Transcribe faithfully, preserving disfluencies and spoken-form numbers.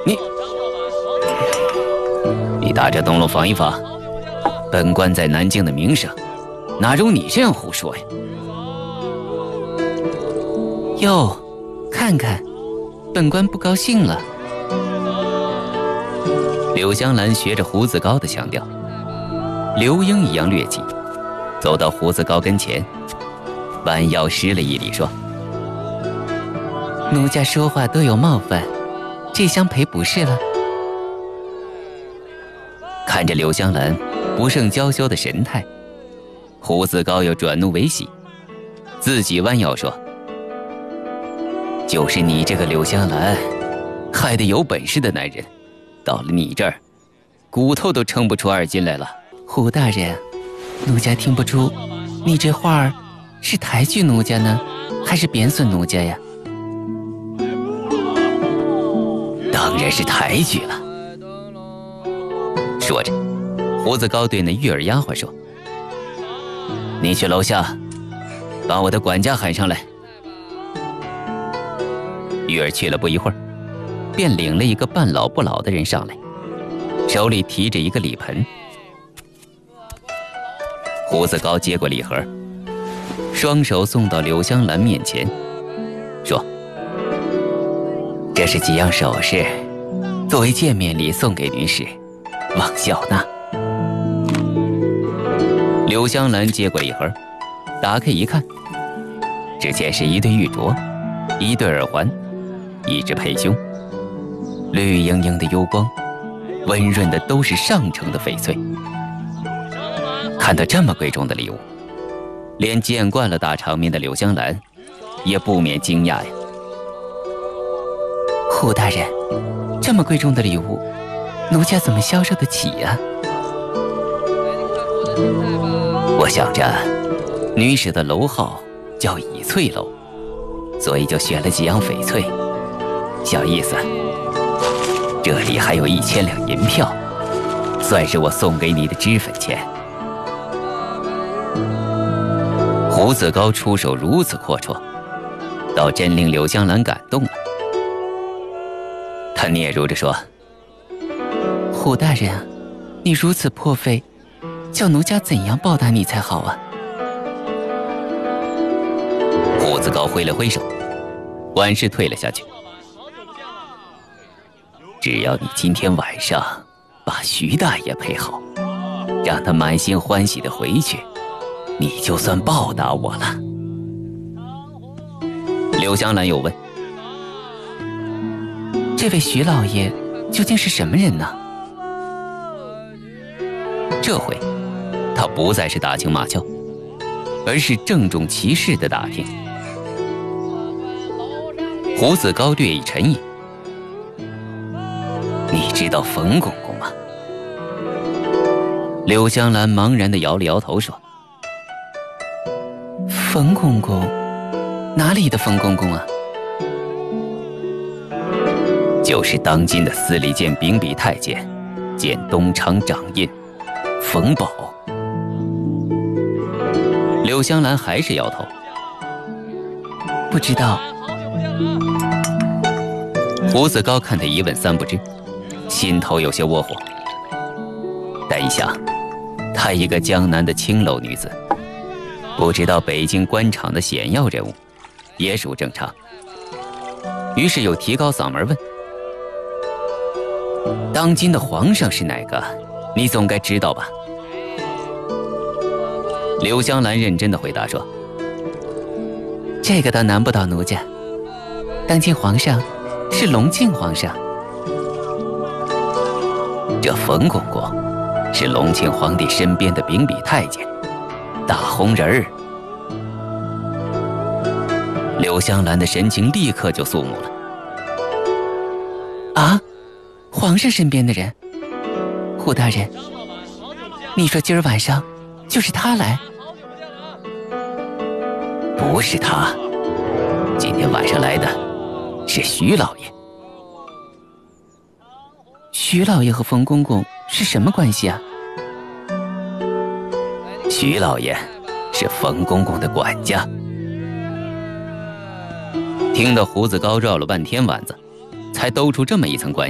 你你打着灯笼防一防，本官在南京的名声，哪容你这样胡说呀？哟，看看，本官不高兴了。柳香兰学着胡子高的腔调，刘英一样掠气，走到胡子高跟前，弯腰施了一礼，说：“奴家说话都有冒犯，这厢赔不是了。”看着柳香兰不胜娇羞的神态，胡子高又转怒为喜，自己弯腰说：“就是你这个柳香兰，害得有本事的男人，到了你这儿，骨头都称不出二斤来了。”胡大人，奴家听不出，你这话儿是抬举奴家呢，还是贬损奴家呀？当然是抬举了。说着，胡子高对那玉儿丫鬟说：“你去楼下，把我的管家喊上来。”玉儿去了不一会儿，便领了一个半老不老的人上来，手里提着一个礼盆。胡子高接过礼盒，双手送到柳香兰面前，说：“这是几样首饰，作为见面礼送给女士，望笑纳。”柳香兰接过礼盒，打开一看，只见是一对玉镯，一对耳环，一只佩胸，绿莹莹的幽光，温润的都是上乘的翡翠。看到这么贵重的礼物，连见惯了大场面的柳香兰也不免惊讶呀。胡大人，这么贵重的礼物，奴家怎么消受得起呀？我想着女史的楼号叫倚翠楼，所以就选了几样翡翠。小意思，这里还有一千两银票，算是我送给你的脂粉钱。胡子高出手如此阔绰，倒真令柳香兰感动了。他嗫嚅着说：“胡大人，你如此破费，叫奴家怎样报答你才好啊？”胡子高挥了挥手，完事退了下去。只要你今天晚上把徐大爷陪好，让他满心欢喜地回去，你就算报答我了。柳香兰又问：“这位徐老爷究竟是什么人呢？”这回他不再是打情骂俏，而是郑重其事地打听。胡子高略一沉吟：“你知道冯公公吗？”柳香兰茫然地摇了摇头说：“冯公公？哪里的冯公公啊？”“就是当今的司礼监秉笔太监兼东厂掌印冯宝。”柳香兰还是摇头：“不知道。”胡子高看他一问三不知，心头有些窝火。但一想，她一个江南的青楼女子，不知道北京官场的显要人物，也属正常。于是又提高嗓门问：“当今的皇上是哪个？你总该知道吧？”柳香兰认真地回答说：“这个倒难不倒奴家。当今皇上是隆庆皇上。”“这冯公公是隆庆皇帝身边的秉笔太监，大红人儿。”柳香兰的神情立刻就肃穆了。“啊，皇上身边的人？胡大人，你说今儿晚上就是他来？”“不是他，今天晚上来的是徐老爷。”“徐老爷和冯公公是什么关系啊？”“徐老爷是冯公公的管家。”听到胡子高绕了半天弯子，才兜出这么一层关系。